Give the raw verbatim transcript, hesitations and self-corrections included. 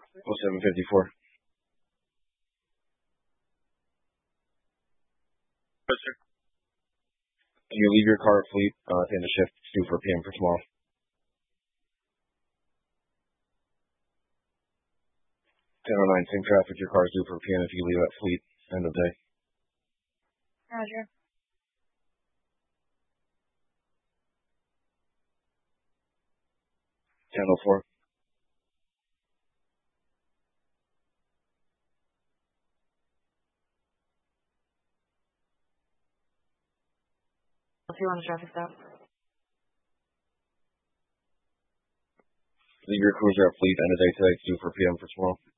oh seven fifty-four. Yes, sir. Can you leave your car at Fleet uh, at the end of shift? It's due for P M for tomorrow. ten oh nine, same traffic. Your car is due for P M if you leave at Fleet. End of day. Roger. ten oh four. If you want a traffic stop. Leave your cruiser at Fleet. End of day today. It's due for P M for tomorrow.